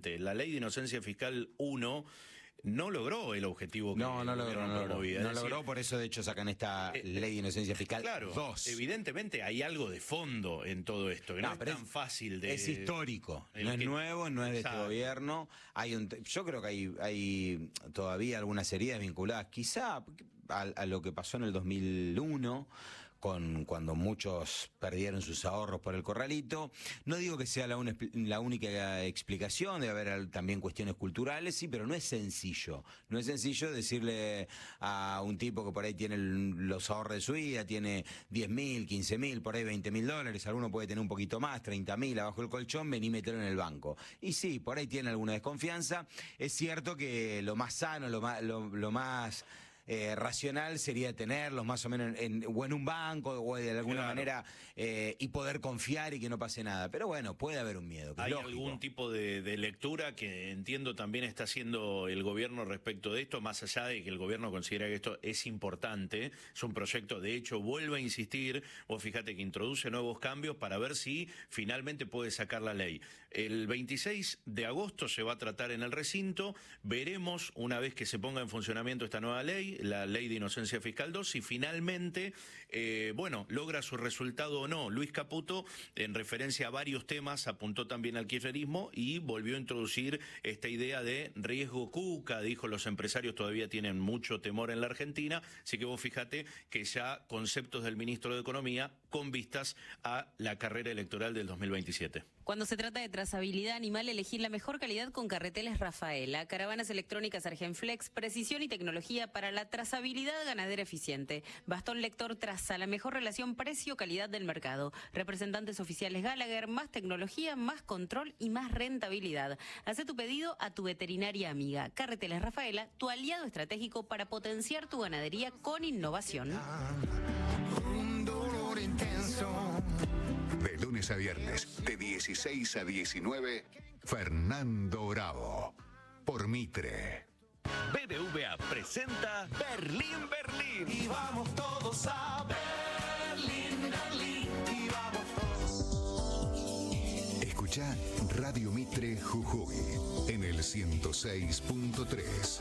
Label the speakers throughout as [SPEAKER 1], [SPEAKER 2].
[SPEAKER 1] claramente, la ley de inocencia fiscal 1 no logró el objetivo que
[SPEAKER 2] no logró, por eso de hecho sacan esta ley de inocencia fiscal 2.
[SPEAKER 1] Evidentemente hay algo de fondo en todo esto, que no es tan fácil de...
[SPEAKER 2] Es histórico, no es nuevo, no es de este gobierno. Yo creo que hay todavía algunas heridas vinculadas quizá a lo que pasó en el 2001, cuando muchos perdieron sus ahorros por el corralito. No digo que sea la única explicación, debe haber también cuestiones culturales, sí, pero no es sencillo. No es sencillo decirle a un tipo que por ahí tiene los ahorros de su vida, tiene 10.000, 15.000, por ahí $20.000, alguno puede tener un poquito más, 30.000 abajo el colchón, vení y mételo en el banco. Y sí, por ahí tiene alguna desconfianza. Es cierto que lo más sano, lo más racional sería tenerlos más o menos en un banco o de alguna manera y poder confiar y que no pase nada. Pero bueno, puede haber un miedo.
[SPEAKER 1] ¿Hay algún tipo de lectura que entiendo también está haciendo el gobierno respecto de esto, más allá de que el gobierno considera que esto es importante? Es un proyecto, de hecho, vuelve a insistir, vos fíjate que introduce nuevos cambios para ver si finalmente puede sacar la ley. El 26 de agosto se va a tratar en el recinto, veremos una vez que se ponga en funcionamiento esta nueva ley, la ley de inocencia fiscal 2, si finalmente, logra su resultado o no. Luis Caputo, en referencia a varios temas, apuntó también al kirchnerismo y volvió a introducir esta idea de riesgo cuca. Dijo, los empresarios todavía tienen mucho temor en la Argentina, así que vos fíjate que ya conceptos del ministro de Economía con vistas a la carrera electoral del 2027.
[SPEAKER 3] Cuando se trata de trazabilidad animal, elegir la mejor calidad con Carreteles Rafaela. Caravanas electrónicas Argenflex, precisión y tecnología para la trazabilidad ganadera eficiente. Bastón lector Traza, la mejor relación precio-calidad del mercado. Representantes oficiales Gallagher, más tecnología, más control y más rentabilidad. Haz tu pedido a tu veterinaria amiga. Carreteles Rafaela, tu aliado estratégico para potenciar tu ganadería con innovación.
[SPEAKER 4] Un dolor intenso.
[SPEAKER 5] De lunes a viernes, de 16 a 19, Fernando Bravo, por Mitre.
[SPEAKER 6] BBVA presenta Berlín, Berlín.
[SPEAKER 4] Y vamos todos a Berlín, Berlín. Y vamos todos.
[SPEAKER 5] Escucha Radio Mitre Jujuy en el 106.3.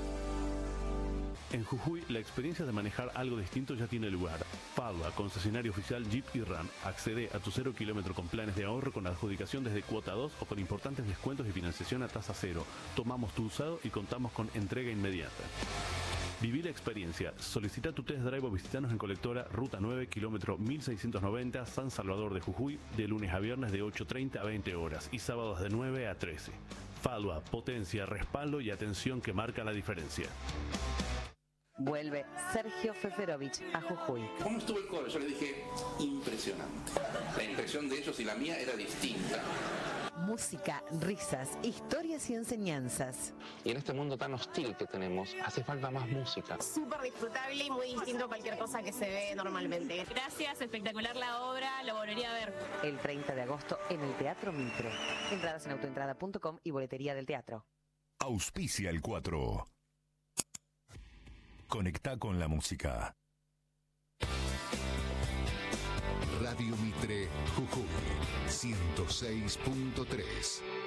[SPEAKER 7] En Jujuy, la experiencia de manejar algo distinto ya tiene lugar. Padua, concesionario oficial Jeep y Ram. Accede a tu 0 kilómetro con planes de ahorro con adjudicación desde cuota 2 o con importantes descuentos y financiación a tasa cero. Tomamos tu usado y contamos con entrega inmediata. Viví la experiencia. Solicita tu test drive o visitanos en Colectora, Ruta 9, kilómetro 1690, San Salvador de Jujuy, de lunes a viernes de 8:30 a 20 horas y sábados de 9 a 13. Padua, potencia, respaldo y atención que marca la diferencia.
[SPEAKER 8] Vuelve Sergio Feferovich a Jujuy.
[SPEAKER 9] ¿Cómo estuvo el coro? Yo le dije, impresionante. La impresión de ellos y la mía era distinta.
[SPEAKER 8] Música, risas, historias y enseñanzas.
[SPEAKER 10] Y en este mundo tan hostil que tenemos, hace falta más música.
[SPEAKER 11] Súper disfrutable y muy distinto a cualquier cosa que se ve normalmente. Gracias, espectacular la obra, lo volvería a ver.
[SPEAKER 8] El 30 de agosto en el Teatro Mitre. Entradas en autoentrada.com y boletería del teatro.
[SPEAKER 5] Auspicia el 4. Conecta con la música. Radio Mitre Jujuy 106.3.